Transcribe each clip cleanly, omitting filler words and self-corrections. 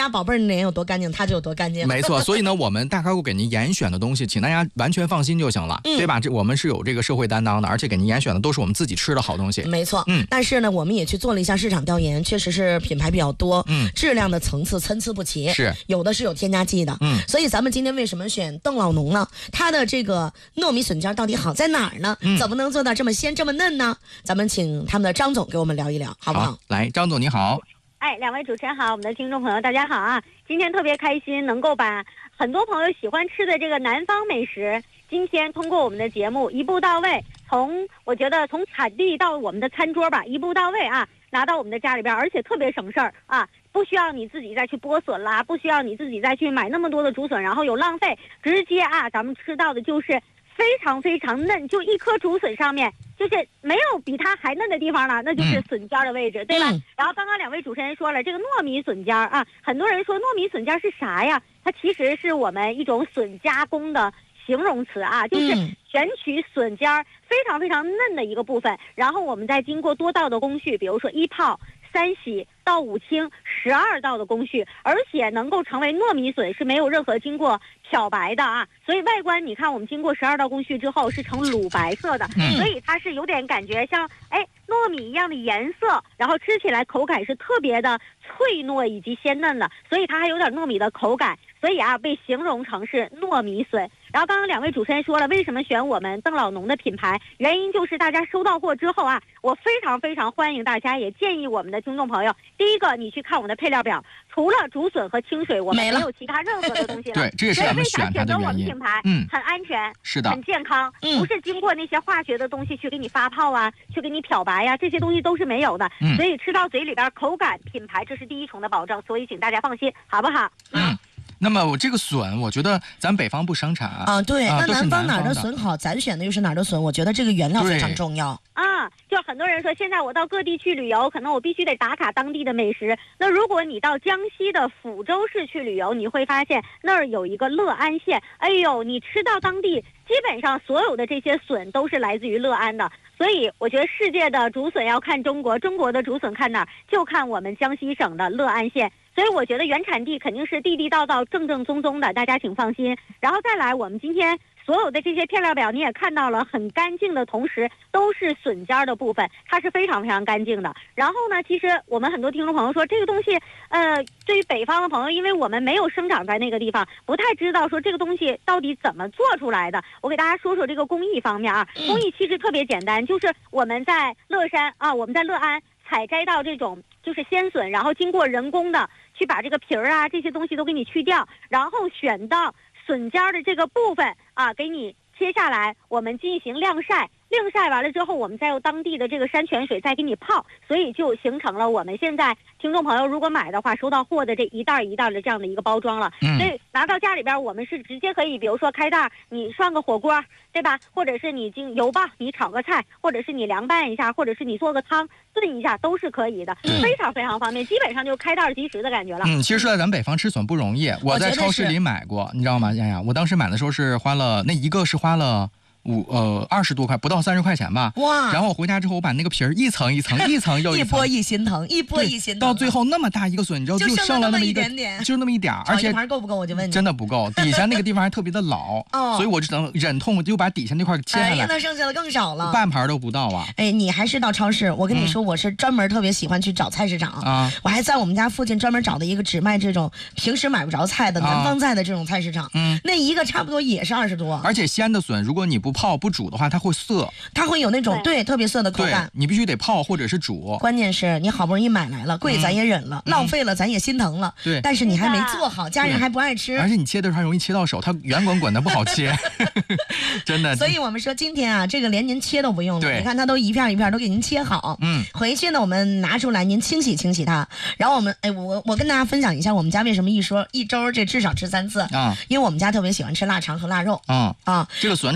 家宝贝儿的脸有多干净，它就有多干净。 没错，所以呢，我们大开户给您严选的东西，请大家完全放心就行了，对吧？我们是有这个社会担当的，而且给您严选的都是我们自己吃的好东西。 没错，但是呢，我们也去做了一下市场调研，确实是品牌比较多，质量的层次参差不齐， 是有的是有添加剂的，所以咱们今天为什么选邓老农呢？它的这个糯米笋尖到底好在哪儿呢？怎么能做到这么鲜这么嫩呢？咱们请他们的张总给我们聊一聊，好不好？ 来，张总你好。 两位主持人好，我们的听众朋友大家好啊！今天特别开心，能够把很多朋友喜欢吃的这个南方美食，今天通过我们的节目一步到位，我觉得从产地到我们的餐桌吧，一步到位啊，拿到我们的家里边，而且特别省事儿啊，不需要你自己再去剥笋啦，不需要你自己再去买那么多的竹笋，然后有浪费，直接啊，咱们吃到的就是非常非常嫩，就一颗竹笋上面就是没有比它还嫩的地方了，那就是笋尖的位置，对吧？然后刚刚两位主持人说了，这个糯米笋尖啊，很多人说糯米笋尖是啥呀？它其实是我们一种笋加工的形容词啊，就是选取笋尖非常非常嫩的一个部分，然后我们再经过多道的工序，比如说1泡、3洗到5清12道的工序，而且能够成为糯米笋是没有任何经过漂白的啊，所以外观你看我们经过12道工序之后是呈乳白色的，所以它是有点感觉像糯米一样的颜色，然后吃起来口感是特别的脆糯以及鲜嫩的，所以它还有点糯米的口感，所以啊被形容成是糯米笋。然后刚刚两位主持人说了，为什么选我们邓老农的品牌？原因就是大家收到货之后啊，我非常非常欢迎大家，也建议我们的听众朋友，第一个你去看我们的配料表，除了竹笋和清水，我们没有其他任何的东西了。 对，这也是咱们选它的原因。 我们品牌很安全， 是的， 很健康，不是经过那些化学的东西去给你发泡啊，去给你漂白呀，这些东西都是没有的。所以吃到嘴里边口感、品牌，这是第一重的保证，所以请大家放心，好不好？ 那么我这个笋，我觉得咱北方不生产啊。 对，那南方哪儿的笋好，咱选的又是哪儿的笋？我觉得这个原料非常重要啊。就很多人说，现在我到各地去旅游，可能我必须得打卡当地的美食。那如果你到江西的抚州市去旅游，你会发现那儿有一个乐安县。哎呦，你吃到当地基本上所有的这些笋都是来自于乐安的。所以我觉得世界的竹笋要看中国，中国的竹笋看哪儿？就看我们江西省的乐安县。所以我觉得原产地肯定是地地道道、正正宗宗的，大家请放心。然后再来，我们今天所有的这些配料表你也看到了，很干净的同时都是笋尖的部分，它是非常非常干净的。然后呢，其实我们很多听众朋友说这个东西，对于北方的朋友，因为我们没有生长在那个地方，不太知道说这个东西到底怎么做出来的。我给大家说说这个工艺方面啊，工艺其实特别简单，就是我们在乐山啊，我们在乐安采摘到这种就是鲜笋，然后经过人工的去把这个皮儿啊这些东西都给你去掉，然后选到笋尖的这个部分啊，给你切下来，我们进行晾晒。晾晒完了之后，我们再用当地的这个山泉水再给你泡，所以就形成了我们现在听众朋友如果买的话，收到货的这一袋一袋的这样的一个包装了。所以拿到家里边，我们是直接可以，比如说开袋，你涮个火锅，对吧？或者是你油爆，你炒个菜，或者是你凉拌一下，或者是你做个汤炖一下，都是可以的，非常非常方便，基本上就开袋即食的感觉了。 其实说在咱们北方吃笋不容易，我在超市里买过，你知道吗？我当时买的时候是花了20多块，不到30块钱吧。哇！然后我回家之后，我把那个皮儿一层一层一层又一层， 一剥一心疼，一剥一心疼， 到最后那么大一个笋，你知道就剩了那么一点点，就那么一点，而且一盘够不够？我就问你， 真的不够，底下那个地方还特别的老，所以我就忍痛就把底下那块切下来， 那剩下的更少了， 半盘都不到啊！ 你还是到超市，我跟你说，我是专门特别喜欢去找菜市场啊，我还在我们家附近专门找的一个只卖这种平时买不着菜的南方菜的这种菜市场，那一个差不多也是20多， 而且鲜的笋，如果你不泡不煮的话，它会涩， 它会有那种特别涩的口感。 你必须得泡或者是煮。 关键是你好不容易买来了，贵咱也忍了，浪费了咱也心疼了。 对， 但是你还没做好，家人还不爱吃。 而且你切的时候还容易切到手，它圆滚滚的不好切，真的。 所以我们说今天啊，这个连您切都不用了，你看它都一片一片都给您切好。回去呢，我们拿出来您清洗清洗它，然后我们我跟大家分享一下，我们家为什么一周这至少吃3次啊？因为我们家特别喜欢吃腊肠和腊肉。 这个笋炒腊肉呢。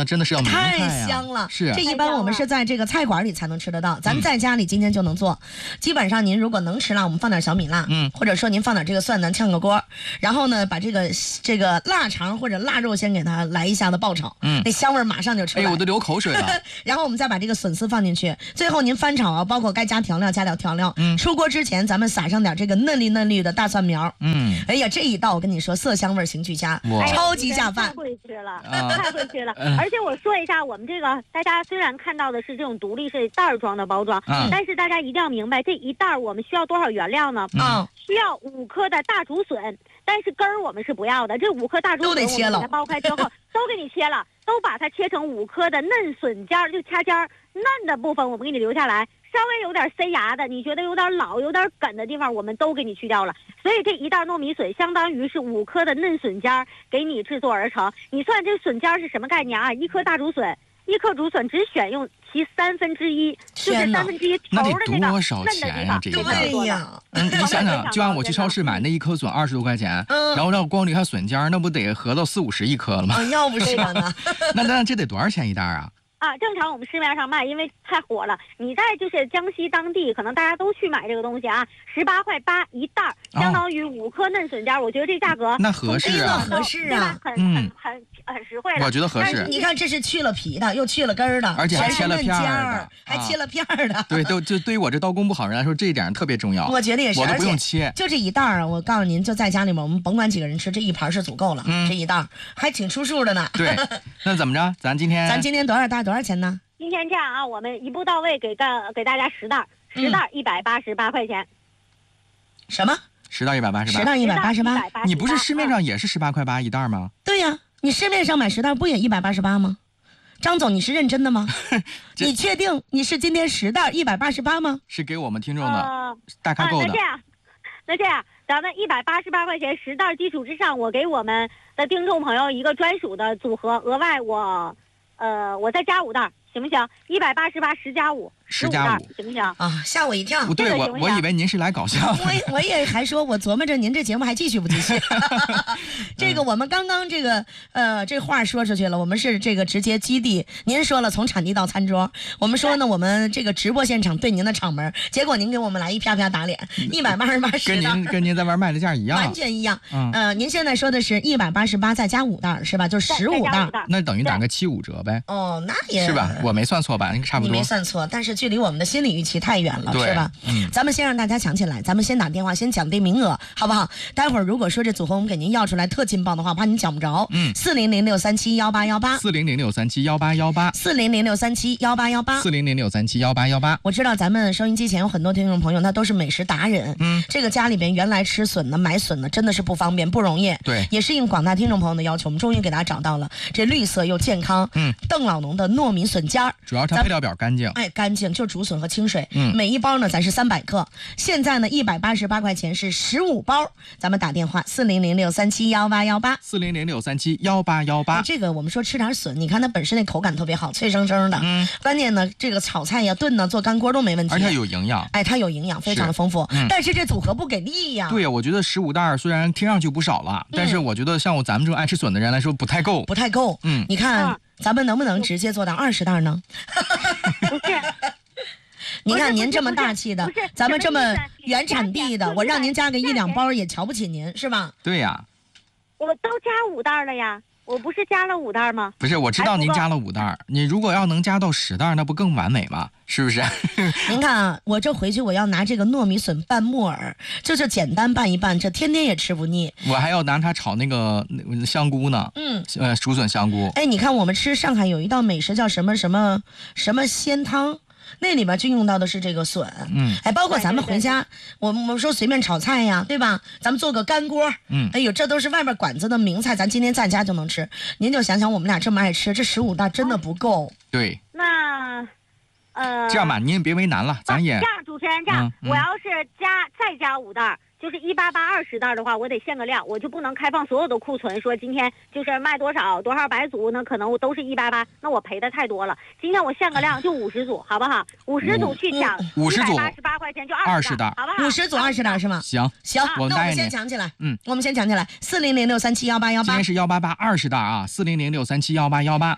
那真的是要名菜呀， 太香了。 是， 这一般我们是在这个菜馆里才能吃得到，咱们在家里今天就能做。基本上您如果能吃辣，我们放点小米辣，或者说您放点这个蒜，咱炝个锅，然后呢把这个腊肠或者腊肉先给它来一下子爆炒，那香味马上就出来。 哎，我都流口水了。 然后我们再把这个笋丝放进去，最后您翻炒啊，包括该加调料加点调料。出锅之前咱们撒上点这个嫩绿的大蒜苗。哎呀，这一道我跟你说，色香味形俱佳，超级下饭。 太会吃了，太会吃了。而且我说一下，我们这个大家虽然看到的是这种独立是袋装的包装，但是大家一定要明白，这一袋我们需要多少原料呢？需要5颗的大竹笋，但是根儿我们是不要的。这5颗大竹笋我们给它剥开之后，都给你切了，都把它切成5颗的嫩笋尖儿，就掐尖儿，嫩的部分我们给你留下来。稍微有点塞牙的，你觉得有点老、有点梗的地方，我们都给你去掉了。所以这一袋糯米笋相当于是5颗的嫩笋尖儿给你制作而成。你算这笋尖儿是什么概念啊？1颗大竹笋，1颗竹笋只选用其1/3，就是1/3头的那个多少钱呀？这一袋。 对呀， 你想想，就按我去超市买那1颗笋20多块钱，然后让光离开笋尖，那不得合到40-50一颗了吗？ 要不是呢。 那这得多少钱一袋啊？ 正常我们市面上卖，因为太火了。你在就是江西当地，可能大家都去买这个东西啊，18.8块一袋，相当于5颗嫩笋尖。我觉得这价格那合适啊， 合适啊， 很实惠了。 我觉得合适。 你看，这是去了皮的，又去了根儿的， 而且还切了片儿，还切了片儿的。 对，就对于我这刀工不好人来说，这一点特别重要。 我觉得也是， 我都不用切， 就这一袋啊！我告诉您，就在家里面，我们甭管几个人吃，这一盘是足够了。这一袋还挺出数的呢。 对，那怎么着？咱今天多少钱呢？ 今天这样啊，我们一步到位给大家10袋，10袋188块钱。 什么 ？10袋188？10 袋188？ 你不是市面上也是18.8块一袋吗？ 对呀，你市面上买10袋不也188吗？张总，你是认真的吗？你确定你是今天10袋188吗？ 是给我们听众的大开购的。 那这样，咱们188块钱10袋基础之上，我给我们的听众朋友一个专属的组合，额外我再加5袋。行不行？188，10加5，15袋，行不行？ 啊，吓我一跳！ 对，我以为您是来搞笑。 我也还说，我琢磨着您这节目还继续不继续？这个我们刚刚这话说出去了，我们是这个直接基地。您说了从产地到餐桌，我们说呢，我们这个直播现场对您的场门，结果您给我们来一啪啪打脸，188 跟您在外卖的价一样， 完全一样。您现在说的是188再加5袋是吧？就15袋， 那等于打个75折呗。 哦，那也是吧？我没算错吧？差不多。 你没算错，但是距离我们的心理预期太远了，是吧？咱们先让大家抢起来，咱们先打电话，先抢定名额，好不好？待会儿如果说这组合我们给您要出来特劲爆的话，怕您抢不着。400-637-1818 400-637-1818 400-637-1818。我知道咱们收音机前有很多听众朋友，他都是美食达人。这个家里边原来吃笋呢，买笋呢，真的是不方便，不容易。 对， 也适应广大听众朋友的要求，我们终于给大家找到了这绿色又健康。邓老农的糯米笋尖儿， 主要它配料表干净。 干净，就竹笋和清水。每一包呢咱是300克，现在呢188块钱是15包，咱们打电话400-637-1818 400-637-1818。 这个我们说吃点笋，你看它本身那口感特别好，脆生生的。关键呢，这个炒菜呀、炖呢、做干锅都没问题， 而且有营养。 它有营养，非常的丰富。但是这组合不给力呀。 对呀，我觉得15袋虽然听上去不少了，但是我觉得像咱们这种爱吃笋的人来说不太够。你看。咱们能不能直接做到20袋呢？ 不是， 您看您这么大气的，咱们这么原产地的，我让您加个1-2包也瞧不起您，是吧？ 对呀， 我都加5袋了呀，我不是加了5袋吗？ 不是，我知道您加了5袋，你如果要能加到10袋，那不更完美吗？是不是？ 您看啊，我这回去我要拿这个糯米笋拌木耳，就是简单拌一拌，这天天也吃不腻。 我还要拿它炒那个香菇呢，竹笋香菇。 你看我们吃上海有一道美食叫什么鲜汤。那里边就用到的是这个笋，包括咱们回家，我们说随便炒菜呀，对吧？咱们做个干锅，哎呦，这都是外边馆子的名菜，咱今天在家就能吃。您就想想我们俩这么爱吃，这15袋真的不够。 对， 那这样吧，您也别为难了，咱也这样，主持人这样，我要是再加5袋， 就是18820袋的话，我得限个量，我就不能开放所有的库存，说今天就是卖多少百组，那可能我都是188，那我赔的太多了。今天我限个量，就50组，好不好？50组去抢 ，50组 188块钱就20袋，好不好 ？50组20袋是吗？ 行， 那我们先讲起来。我们先讲起来，40063718818。 今天是188 20袋啊，40063718818。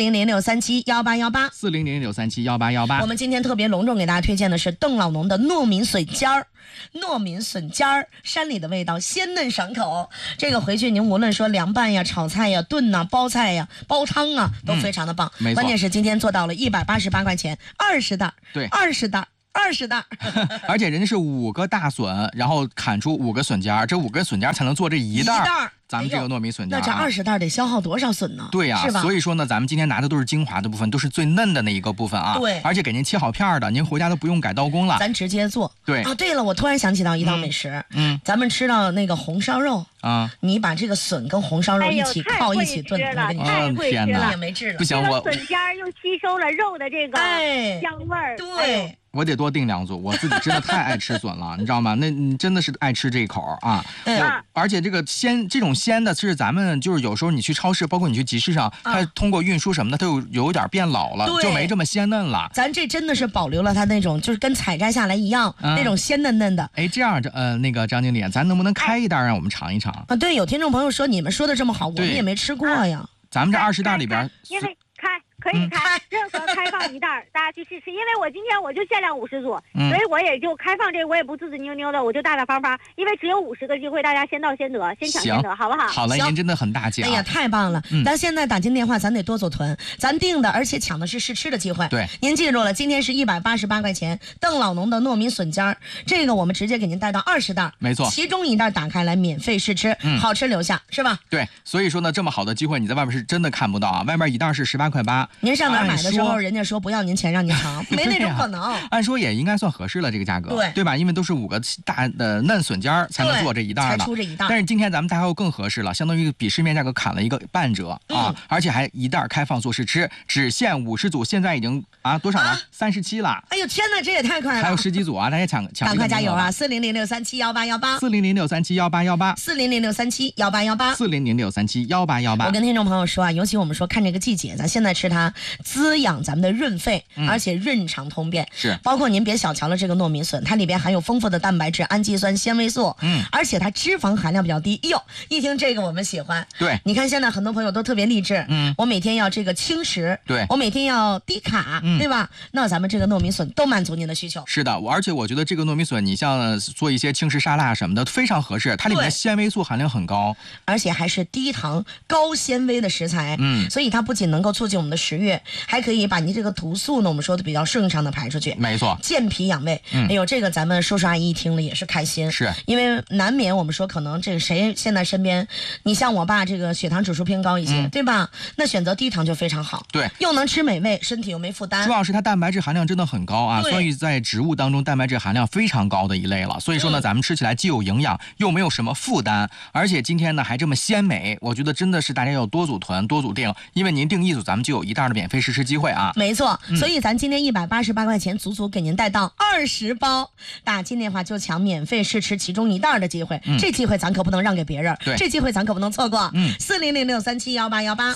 40063718818。 40063718818。 我们今天特别隆重给大家推荐的是邓老农的糯米笋尖儿。糯米笋尖儿，山里的味道，鲜嫩爽口。这个回去您无论说凉拌呀、炒菜呀、炖呐、包菜呀、煲汤啊，都非常的棒。 没错。 关键是今天做到了188块钱20袋， 对 ，20袋。20袋， 而且人家是5个大笋，然后砍出5个笋尖，这5个笋尖才能做这一袋。咱们这个糯米笋尖， 那这20袋得消耗多少笋呢？ 对呀， 是吧？ 所以说呢，咱们今天拿的都是精华的部分，都是最嫩的那一个部分啊。 对， 而且给您切好片的，您回家都不用改刀工了， 咱直接做。 对啊，对了，我突然想起到一道美食，咱们吃到那个红烧肉啊，你把这个笋跟红烧肉一起泡一起炖， 太会吃了， 也没治了。 不行，我笋尖又吸收了肉的这个香味儿。 对。 我得多订2组，我自己真的太爱吃笋了，你知道吗？那你真的是爱吃这一口啊！而且这个这种鲜的是咱们就是有时候你去超市，包括你去集市上，它通过运输什么的，它有点变老了，就没这么鲜嫩了。 咱这真的是保留了它那种就是跟采摘下来一样，那种鲜嫩嫩的。 哎，这样那个张经理，咱能不能开一袋让我们尝一尝啊？对，有听众朋友说你们说的这么好，我们也没吃过呀。 咱们这20袋里边， 因为可以开，任何开放一袋，大家去试吃。因为我今天我就限量50组，所以我也就开放这个，我也不自扭扭的，我就大大方方。因为只有50个机会，大家先到先得，先抢先得，好不好？ 好了，您真的很大气啊！ 哎呀，太棒了！咱现在打进电话，咱得多组团，咱定的，而且抢的是试吃的机会。 对， 您记住了，今天是188块钱，邓老农的糯米笋尖儿，这个我们直接给您带到20袋， 没错， 其中1袋打开来免费试吃，好吃留下，是吧？ 对，所以说呢，这么好的机会，你在外面是真的看不到啊！外面1袋是18块8， 您上哪买的时候，人家说不要您钱让您尝，没那种可能。 按说也应该算合适了这个价格，对吧？因为都是5个大的嫩笋尖才能做这一袋的， 才出这一袋。 但是今天咱们大概更合适了，相当于比市面价格砍了一个半折啊，而且还1袋开放做试吃，只限50组，现在已经多少了？37了。 哎呦天哪，这也太快了！ 还有10几组啊，大家抢赶快加油啊！40063718818 40063718818 40063718818 40063718818。 我跟听众朋友说啊，尤其我们说看这个季节，咱现在吃它滋养咱们的润肺，而且润肠通便。 是， 包括您别小瞧了这个糯米笋，它里边含有丰富的蛋白质、氨基酸、纤维素，而且它脂肪含量比较低。哎呦，一听这个我们喜欢。 对， 你看现在很多朋友都特别励志，我每天要这个轻食， 对， 我每天要低卡，对吧？那咱们这个糯米笋都满足您的需求。 是的，而且我觉得这个糯米笋，你像做一些轻食沙拉什么的，非常合适。它里面纤维素含量很高， 而且还是低糖高纤维的食材，所以它不仅能够促进我们的食欲，还可以把你这个毒素呢，我们说的比较顺畅的排出去。 没错， 健脾养胃。哎呦，这个咱们叔叔阿姨一听了也是开心， 是因为难免我们说可能这个谁现在身边，你像我爸这个血糖指数偏高一些，对吧？那选择低糖就非常好， 对， 又能吃美味，身体又没负担。 主要是它蛋白质含量真的很高啊，所以在植物当中蛋白质含量非常高的一类了。所以说呢，咱们吃起来既有营养，又没有什么负担，而且今天呢还这么鲜美，我觉得真的是大家要多组团多组订，因为您订1组，咱们就有1袋的免费试吃机会啊。 没错，所以咱今天188块钱足足给您带到20包，打进电话就抢免费试吃其中1袋的机会，这机会咱可不能让给别人，这机会咱可不能错过。40063718818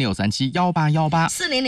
40063718818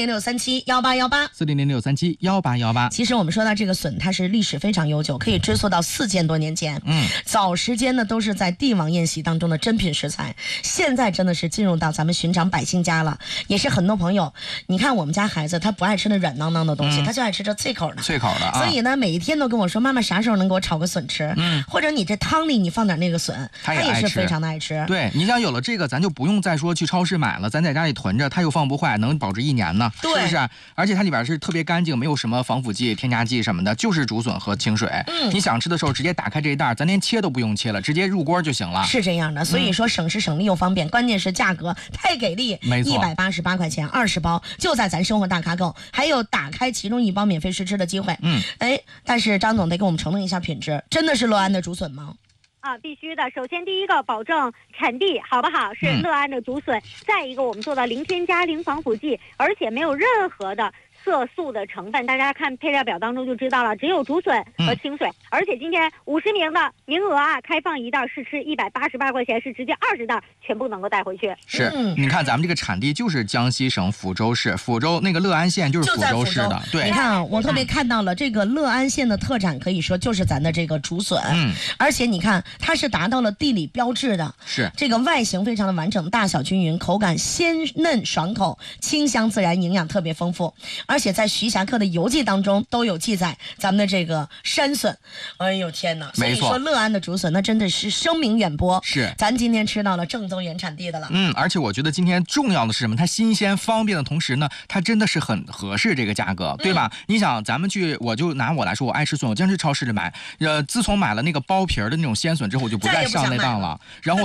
40063718818 40063718818。 其实我们说到这个笋，它是历史非常悠久，可以追溯到4000多年前。早时间呢都是在帝王宴席当中的珍品食材，现在真的是进入到咱们寻常百姓家了。也是很多朋友，你看我们家孩子他不爱吃那软囊囊的东西，他就爱吃这脆口的。 脆口的啊。 所以呢，每一天都跟我说，妈妈啥时候能给我炒个笋吃？或者你这汤里你放点那个笋，他也是非常的爱吃。 对，你想有了这个，咱就不用再说去超市买了，咱在家里囤着，它又放不坏，能保质1年呢，是不是？而且它里边是特别干净，没有什么防腐剂、添加剂什么的，就是竹笋和清水。你想吃的时候直接打开这一袋，咱连切都不用切了，直接入锅就行了。 是这样的，所以说省时省力又方便，关键是价格太给力， 没错 ，188块钱20包，就在咱生活大咖购，还有打开其中1包免费试吃的机会。但是张总得给我们承认一下品质，真的是乐安的竹笋吗？ 必须的。首先第一个保证产地好不好，是乐安的竹笋。再一个我们做到零添加、零防腐剂，而且没有任何的色素的成分，大家看配料表当中就知道了，只有竹笋和清水。而且今天50名的名额啊，开放1袋试吃188块钱，是直接20袋全部能够带回去。 是，你看咱们这个产地就是江西省抚州市，抚州那个乐安县就是抚州市的。对， 你看啊，我特别看到了这个乐安县的特产，可以说就是咱的这个竹笋。而且你看它是达到了地理标志的， 是这个外形非常的完整，大小均匀，口感鲜嫩爽口，清香自然，营养特别丰富。而且在徐霞客的游记当中都有记载咱们的这个山笋。哎呦天哪！所以说乐安的竹笋那真的是声名远播。 是， 咱今天吃到了正宗原产地的了。 而且我觉得今天重要的是什么？它新鲜方便的同时呢，它真的是很合适这个价格，对吧？你想咱们去，我就拿我来说，我爱吃笋，我经常去超市里买。自从买了那个包皮的那种鲜笋之后，我就不再上那当了。然后